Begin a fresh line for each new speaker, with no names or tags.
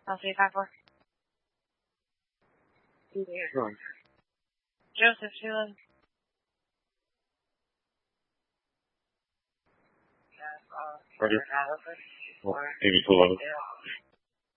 L354.
Sure.
Joseph Sheila.
Roger. Well, Amy 211.